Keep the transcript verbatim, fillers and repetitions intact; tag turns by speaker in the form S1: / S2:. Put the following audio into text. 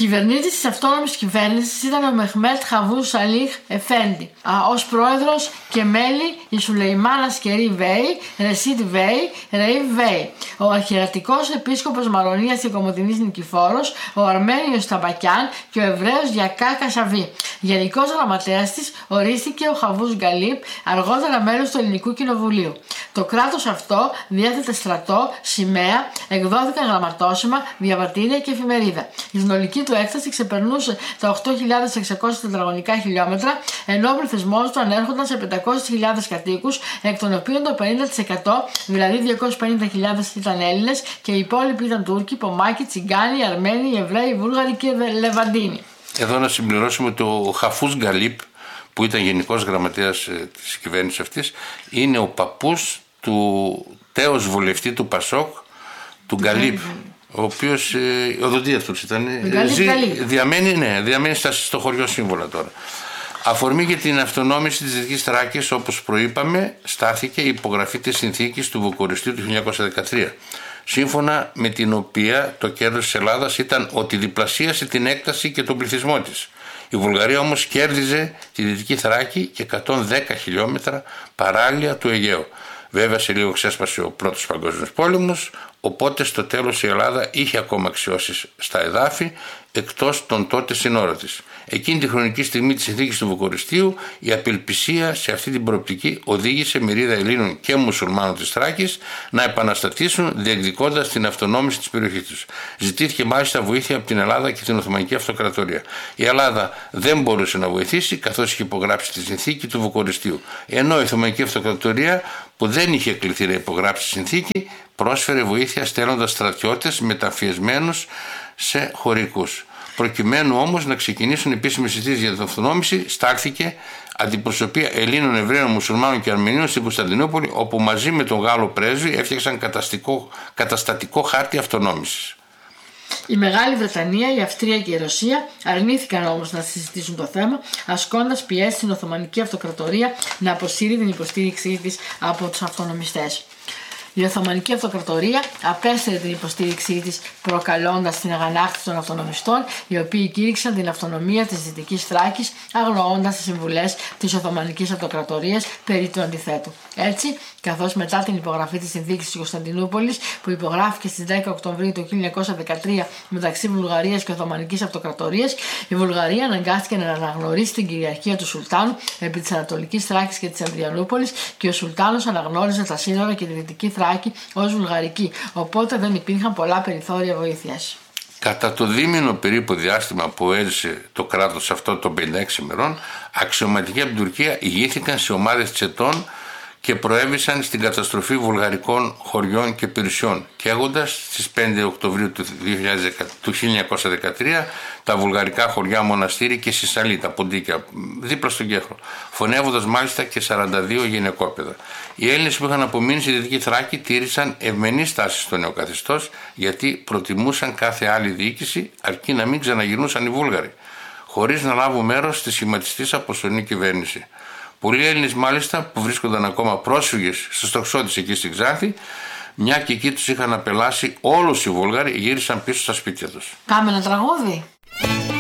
S1: Κυβερνήτης της αυτόνομης κυβέρνησης ήταν ο Μεχμέτ Χαβούς Σαλίχ Εφέντη. Ως πρόεδρος και μέλη η Σουλεϊμάν Ασκερί Βέη, Ρεσίτ Βέη, Ρεϊβ Βέη. Ο αρχιερατικός επίσκοπος Μαρονίας και Κομοτηνής Νικηφόρος, ο Αρμένιος Ταμπακιάν και ο Εβραίος Γιακά Κασαβή. Γενικός γραμματέας της ορίστηκε ο Χαβούς Γκαλίπ, αργότερα μέλος του Ελληνικού Κοινοβουλίου. Το κράτος αυτό διέθετε στρατό, σημαία, εκδόθηκαν γραμματόσημα, διαβατήρια και εφημερίδα. Η συνολική του έκταση ξεπερνούσε τα οκτώ χιλιάδες εξακόσια τετραγωνικά χιλιόμετρα, ενώ ο πληθυσμός του ανέρχονταν σε πεντακόσιες χιλιάδες κατοίκους, εκ των οποίων το πενήντα τοις εκατό, δηλαδή διακόσιες πενήντα χιλιάδες, ήταν Έλληνες και οι υπόλοιποι ήταν Τούρκοι, Πομάκοι, Τσιγκάνοι, Αρμένοι, Εβραίοι, Βούλγαροι και Λεβαντίνοι.
S2: Εδώ να συμπληρώσουμε το Χαφούς Γκαλίπ, που ήταν γενικός γραμματέας της κυβέρνησης αυτής, είναι ο παππούς του τέος βουλευτή του Πασόκ, του Γκαλίπ, ο οποίος ε, οδοντίατρος ήταν, ζει, διαμένει, ναι, διαμένει στο χωριό Σύμβολα τώρα. Αφορμή για την αυτονόμηση της Δυτικής Θράκης, όπως προείπαμε, στάθηκε η υπογραφή της συνθήκης του Βουκουριστίου του χίλια εννιακόσια δεκατρία, σύμφωνα με την οποία το κέρδος της Ελλάδας ήταν ότι διπλασίασε την έκταση και τον πληθυσμό της. Η Βουλγαρία όμως κέρδιζε τη Δυτική Θράκη και εκατόν δέκα χιλιόμετρα παράλια του Αιγαίου. Βέβαια σε λίγο ξέσπασε ο πρώτος παγκόσμιος πόλεμος, οπότε στο τέλος η Ελλάδα είχε ακόμα αξιώσεις στα εδάφη εκτός των τότε συνόρων της. Εκείνη τη χρονική στιγμή της συνθήκης του Βουκουριστίου, η απελπισία σε αυτή την προοπτική οδήγησε μερίδα Ελλήνων και Μουσουλμάνων της Θράκης να επαναστατήσουν διεκδικώντας την αυτονόμηση της περιοχής τους. Ζητήθηκε μάλιστα βοήθεια από την Ελλάδα και την Οθωμανική Αυτοκρατορία. Η Ελλάδα δεν μπορούσε να βοηθήσει καθώς είχε υπογράψει τη συνθήκη του Βουκουριστίου, ενώ η Οθωμανική Αυτοκρατορία, που δεν είχε κληθεί να υπογράψει τη συνθήκη, πρόσφερε βοήθεια στέλνοντας στρατιώτες μεταφιεσμένους σε χωρικούς. Προκειμένου όμως να ξεκινήσουν επίσημες συζητήσεις για την αυτονόμηση, στάλθηκε αντιπροσωπεία Ελλήνων, Εβραίων, Μουσουλμάνων και Αρμενίων στην Κωνσταντινούπολη, όπου μαζί με τον Γάλλο πρέσβη έφτιαξαν καταστατικό χάρτη αυτονόμησης.
S1: Η Μεγάλη Βρετανία, η Αυστρία και η Ρωσία αρνήθηκαν όμως να συζητήσουν το θέμα, ασκώντας πιέσεις στην Οθωμανική Αυτοκρατορία να αποσύρει την υποστήριξή της από τους αυτονομιστές. Η Οθωμανική Αυτοκρατορία απέσυρε την υποστήριξή της, προκαλώντας την αγανάκτηση των αυτονομιστών, οι οποίοι κήρυξαν την αυτονομία της Δυτικής Θράκης, αγνοώντας τις συμβουλές της Οθωμανικής Αυτοκρατορίας περί του αντιθέτου. Έτσι, καθώς μετά την υπογραφή της συνθήκης της Κωνσταντινούπολης, που υπογράφηκε στις δέκα Οκτωβρίου του χίλια εννιακόσια δεκατρία μεταξύ Βουλγαρίας και Οθωμανικής Αυτοκρατορίας, η Βουλγαρία αναγκάστηκε να αναγνωρίσει την κυριαρχία του Σουλτάνου επί της Ανατολικής Θράκης και της Ανδριανούπολης, και ο Σουλτάνος αναγνώριζε τα σύνορα και τη Δυτική Θράκη ως βουλγαρική, οπότε δεν υπήρχαν πολλά περιθώρια βοήθειας.
S2: Κατά το δίμηνο περίπου διάστημα που έζησε το κράτος αυτό των πενήντα έξι ημερών, αξιωματικοί από την Τουρκία ηγήθηκαν σε ομάδες τσετών και προέβησαν στην καταστροφή βουλγαρικών χωριών και περιουσιών, καίγοντας στις πέντε Οκτωβρίου του χίλια εννιακόσια δεκατρία τα βουλγαρικά χωριά Μοναστήρι και Σισαλή, τα ποντίκια δίπλα στον Κέχρο, φωνεύοντας μάλιστα και σαράντα δύο γυναικόπαιδα. Οι Έλληνες που είχαν απομείνει στη Δυτική Θράκη τήρησαν ευμενή στάση στο νέο καθεστώς, γιατί προτιμούσαν κάθε άλλη διοίκηση αρκεί να μην ξαναγυρνούσαν οι Βούλγαροι, χωρίς να λάβουν μέρος στη σχηματιστής αποστολή κυβέρνηση. Πολλοί Έλληνες μάλιστα που βρίσκονταν ακόμα πρόσφυγες στους τοξότες εκεί στην Ξάνθη, μια και εκεί τους είχαν απελάσει όλους οι Βούλγαροι, γύρισαν πίσω στα σπίτια τους.
S1: Κάμε ένα τραγούδι.